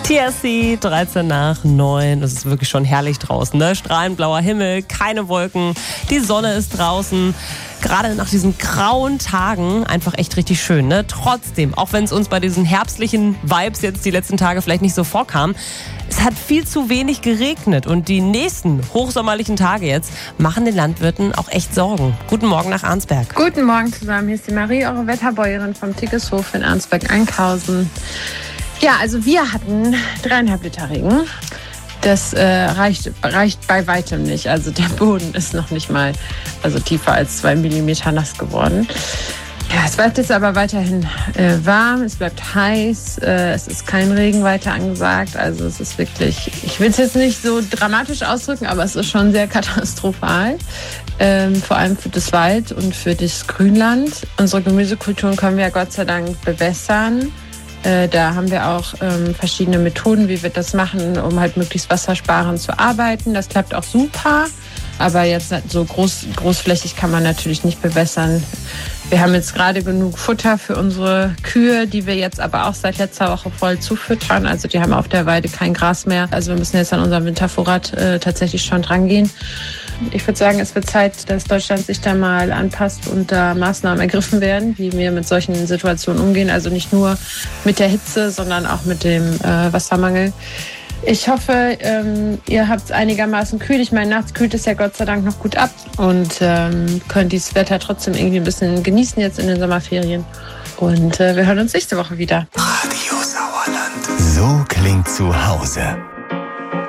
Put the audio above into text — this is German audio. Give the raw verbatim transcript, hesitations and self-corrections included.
T S C, dreizehn nach neun. Es ist wirklich schon herrlich draußen, ne? Strahlend blauer Himmel, keine Wolken, die Sonne ist draußen. Gerade nach diesen grauen Tagen einfach echt richtig schön, ne? Trotzdem, auch wenn es uns bei diesen herbstlichen Vibes jetzt die letzten Tage vielleicht nicht so vorkam, es hat viel zu wenig geregnet und die nächsten hochsommerlichen Tage jetzt machen den Landwirten auch echt Sorgen. Guten Morgen nach Arnsberg. Guten Morgen zusammen, hier ist die Marie, eure Wetterbäuerin vom Tiggeshof in Arnsberg-Einkhausen. Ja, also wir hatten dreieinhalb Liter Regen. Das äh, reicht, reicht bei weitem nicht. Also der Boden ist noch nicht mal also tiefer als zwei Millimeter nass geworden. Ja, es bleibt jetzt aber weiterhin äh, warm, es bleibt heiß, äh, es ist kein Regen weiter angesagt. Also es ist wirklich, ich will es jetzt nicht so dramatisch ausdrücken, aber es ist schon sehr katastrophal. Ähm, vor allem für das Wald und für das Grünland. Unsere Gemüsekulturen können wir ja Gott sei Dank bewässern. Äh, da haben wir auch ähm, verschiedene Methoden, wie wir das machen, um halt möglichst wassersparend zu arbeiten. Das klappt auch super, aber jetzt so groß, großflächig kann man natürlich nicht bewässern. Wir haben jetzt gerade genug Futter für unsere Kühe, die wir jetzt aber auch seit letzter Woche voll zufüttern. Also die haben auf der Weide kein Gras mehr. Also wir müssen jetzt an unserem Wintervorrat äh, tatsächlich schon dran gehen. Ich würde sagen, es wird Zeit, dass Deutschland sich da mal anpasst und da Maßnahmen ergriffen werden, wie wir mit solchen Situationen umgehen. Also nicht nur mit der Hitze, sondern auch mit dem äh, Wassermangel. Ich hoffe, ähm, ihr habt es einigermaßen kühl. Ich meine, nachts kühlt es ja Gott sei Dank noch gut ab und ähm, könnt dieses Wetter trotzdem irgendwie ein bisschen genießen jetzt in den Sommerferien. Und äh, wir hören uns nächste Woche wieder. Radio Sauerland. So klingt zu Hause.